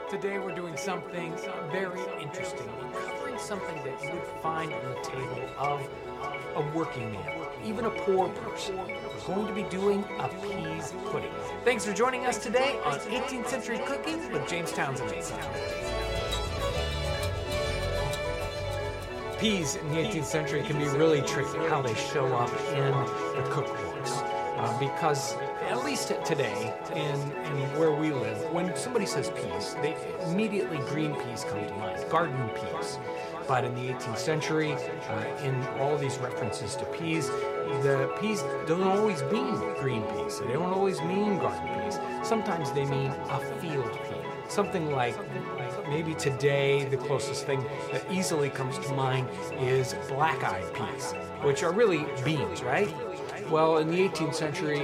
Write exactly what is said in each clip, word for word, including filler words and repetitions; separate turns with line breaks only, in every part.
Today we're doing something very interesting. We're covering something that you would find on the table of a working man, even a poor person. We're going to be doing a peas pudding. Thanks for joining us today on eighteenth Century Cooking with James Townsend. Peas in the eighteenth century can be really tricky how they show up in the cookbooks. Uh, because at least today, in, in where we live, when somebody says peas, they immediately green peas come to mind, garden peas. But in the eighteenth century, uh, in all these references to peas, the peas don't always mean green peas. They don't always mean garden peas. Sometimes they mean a field pea. Something like, maybe today, the closest thing that easily comes to mind is black-eyed peas, which are really beans, right? Well, in the eighteenth century,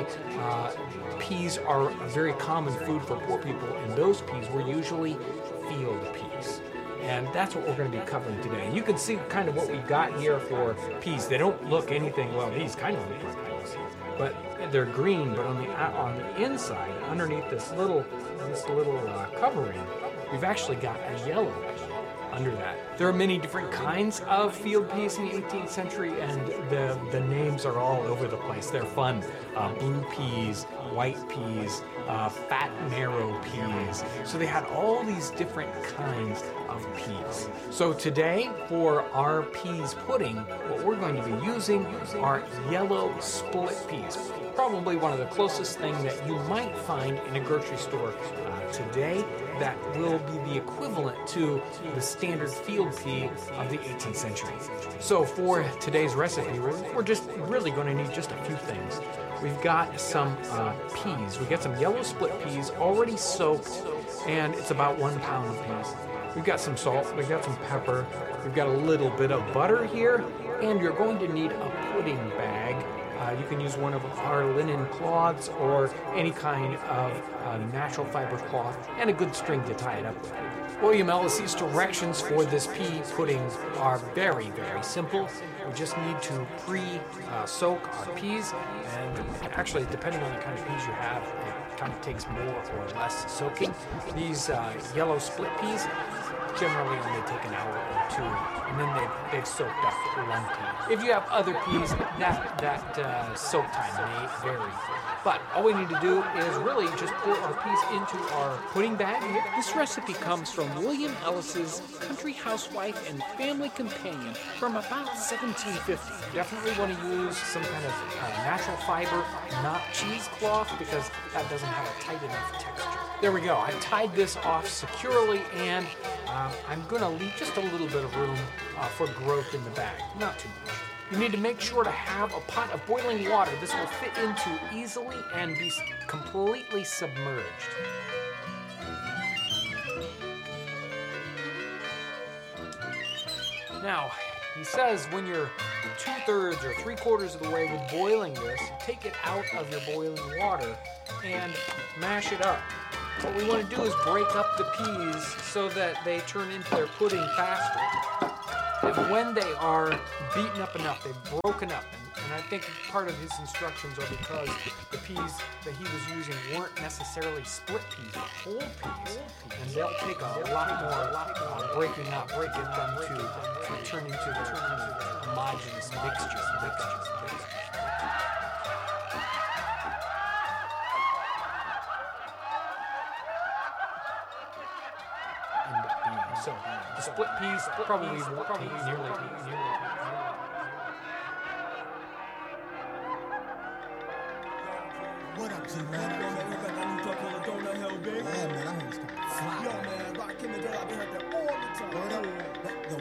uh, peas are a very common food for poor people, and those peas were usually field peas. And that's what we're going to be covering today. And you can see kind of what we've got here for peas. They don't look anything, well, these kind of look like peas, but they're green, but on the on the inside, underneath this little, this little uh, covering, we've actually got a yellow pea under that. There are many different kinds of field peas in the eighteenth century, and the, the names are all over the place. They're fun. Uh, blue peas, white peas, uh, fat marrow peas. So they had all these different kinds of peas. So today, for our peas pudding, what we're going to be using are yellow split peas. Probably one of the closest things that you might find in a grocery store uh, today that will be the equivalent to the standard field pea of the eighteenth century. So for today's recipe, we're, we're just really going to need just a few things. We've got some uh, peas. We've got some yellow split peas already soaked, and it's about one pound of peas. We've got some salt, we've got some pepper, we've got a little bit of butter here, and you're going to need a pudding bag. Uh, you can use one of our linen cloths or any kind of uh, natural fiber cloth, and a good string to tie it up with. William Ellis's directions for this pea pudding are very, very simple. We just need to pre-soak uh, our peas, and actually, depending on the kind of peas you have, it kind of takes more or less soaking. These uh, yellow split peas generally only take an hour or two, and then they've, they've soaked up one pea. If you have other peas, that, that uh, soak time may vary. But all we need to do is really just pour our peas into our pudding bag.
This recipe comes from William Ellis's Country Housewife and Family Companion from about seventeen fifty.
Definitely want to use some kind of uh, natural fiber, not cheesecloth, because that doesn't have a tight enough texture. There we go. I tied this off securely, and um, I'm going to leave just a little bit of room uh, for growth in the bag, not too much. You need to make sure to have a pot of boiling water. This will fit into easily and be completely submerged. Now, he says when you're two-thirds or three-quarters of the way with boiling this, take it out of your boiling water and mash it up. What we want to do is break up the peas so that they turn into their pudding faster. And when they are beaten up enough, they've broken up. And, and I think part of his instructions are because the peas that he was using weren't necessarily split peas, but whole peas. And they'll take a lot more uh, breaking up to get them to, to turn into their homogeneous mixture. mixture, mixture. So the split peas probably won't take nearly, nearly,
What up, G, man? Yeah, man, I heard it's gonna fly. Yo, man, Rock Kim and Dale, I be heard that all the time. Word up. Yo,